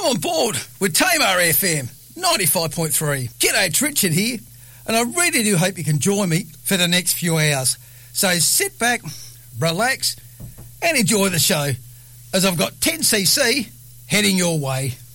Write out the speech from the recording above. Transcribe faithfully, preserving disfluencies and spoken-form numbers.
on board with Tamar F M ninety-five point three. G'day, it's Richard here, and I really do hope you can join me for the next few hours. So sit back, relax, and enjoy the show, as I've got ten C C heading your way.